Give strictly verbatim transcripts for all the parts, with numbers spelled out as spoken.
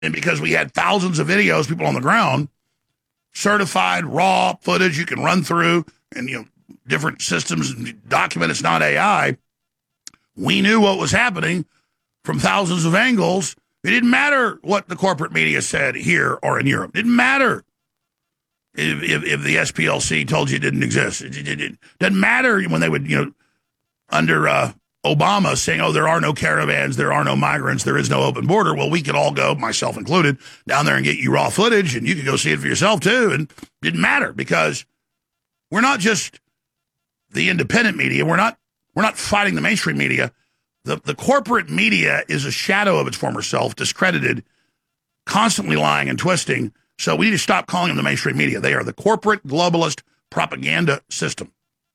And because we had thousands of videos, people on the ground, certified, raw footage you can run through, and, you know, different systems and document it's not A I, we knew what was happening from thousands of angles. It didn't matter what the corporate media said here or in Europe. It didn't matter if, if, if the S P L C told you it didn't exist. It, it, it didn't matter when they would, you know, under uh, Obama saying, oh, there are no caravans, there are no migrants, there is no open border. Well, we could all go, myself included, down there and get you raw footage, and you could go see it for yourself, too. And it didn't matter because we're not just the independent media. We're not we're not fighting the mainstream media. The, the corporate media is a shadow of its former self, discredited, constantly lying and twisting. So we need to stop calling them the mainstream media. They are the corporate globalist propaganda system.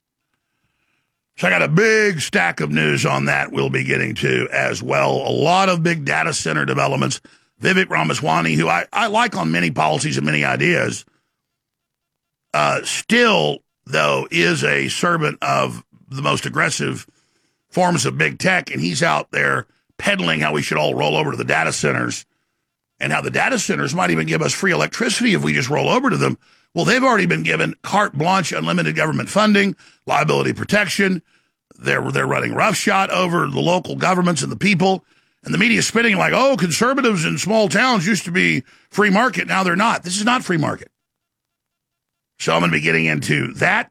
So I got a big stack of news on that we'll be getting to as well. A lot of big data center developments. Vivek Ramaswamy, who I, I like on many policies and many ideas, uh, still, though, is a servant of the most aggressive forms of big tech, and he's out there peddling how we should all roll over to the data centers and how the data centers might even give us free electricity if we just roll over to them. Well, they've already been given carte blanche, unlimited government funding, liability protection. They're, they're running roughshod over the local governments and the people. And the media is spinning like, oh, conservatives in small towns used to be free market. Now they're not. This is not free market. So I'm going to be getting into that.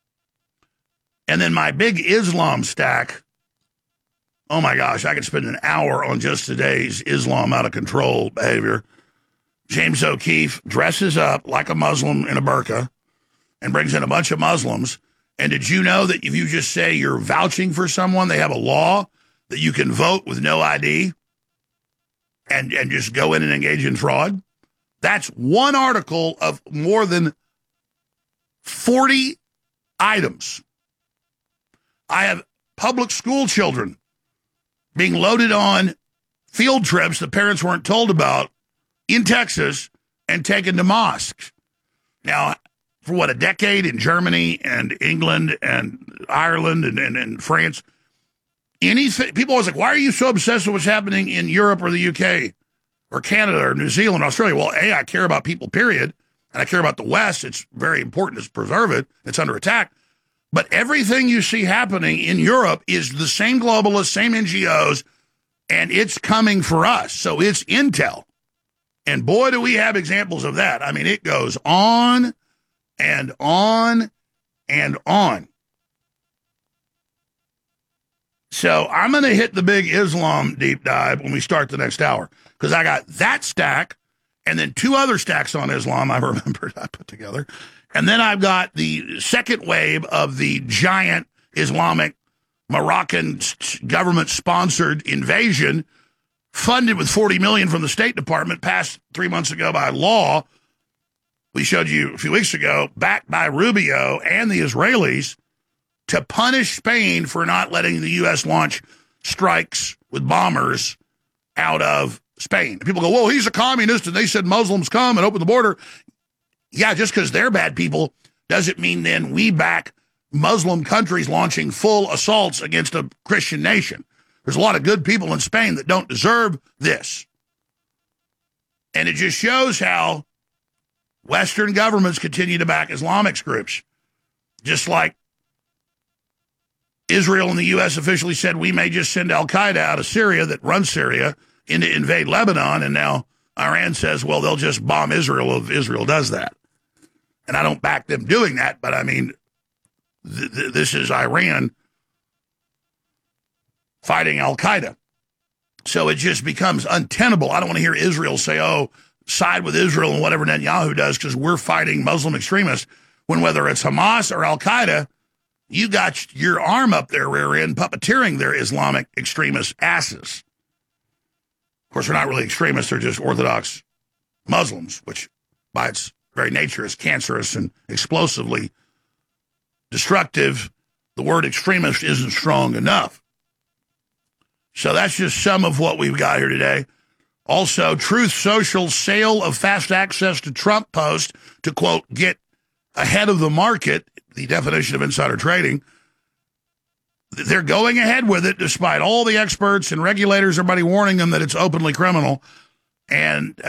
And then my big Islam stack. Oh, my gosh, I could spend an hour on just today's Islam out of control behavior. James O'Keefe dresses up like a Muslim in a burqa and brings in a bunch of Muslims. And did you know that if you just say you're vouching for someone, they have a law that you can vote with no I D and, and just go in and engage in fraud? That's one article of more than forty items. I have public school children being loaded on field trips that parents weren't told about in Texas and taken to mosques. Now, for what, a decade in Germany and England and Ireland and, and, and France, anything, people always like, why are you so obsessed with what's happening in Europe or the U K or Canada or New Zealand or Australia? Well, A, I care about people, period, and I care about the West. It's very important to preserve it. It's under attack. But everything you see happening in Europe is the same globalists, same N G Os, and it's coming for us. So it's intel. And boy, do we have examples of that. I mean, it goes on and on and on. So I'm going to hit the big Islam deep dive when we start the next hour, because I got that stack and then two other stacks on Islam I remembered I put together. And then I've got the second wave of the giant Islamic Moroccan government-sponsored invasion, funded with forty million dollars from the State Department, passed three months ago by law. We showed you a few weeks ago, backed by Rubio and the Israelis, to punish Spain for not letting the U S launch strikes with bombers out of Spain. People go, well, he's a communist, and they said Muslims come and open the border. Yeah, just because they're bad people doesn't mean then we back Muslim countries launching full assaults against a Christian nation. There's a lot of good people in Spain that don't deserve this. And it just shows how Western governments continue to back Islamic groups. Just like Israel and the U S officially said we may just send al-Qaeda out of Syria, that runs Syria, in to invade Lebanon, and now Iran says, well, they'll just bomb Israel if Israel does that. And I don't back them doing that, but I mean, th- th- this is Iran fighting al-Qaeda. So it just becomes untenable. I don't want to hear Israel say, oh, side with Israel and whatever Netanyahu does because we're fighting Muslim extremists, when whether it's Hamas or al-Qaeda, you got your arm up their rear end puppeteering their Islamic extremist asses. Of course, they're not really extremists. They're just Orthodox Muslims, which by its very nature is cancerous and explosively destructive. The word extremist isn't strong enough. So that's just some of what we've got here today. Also, Truth Social sale of fast access to Trump post to, quote, get ahead of the market, the definition of insider trading. They're going ahead with it despite all the experts and regulators, everybody warning them that it's openly criminal. And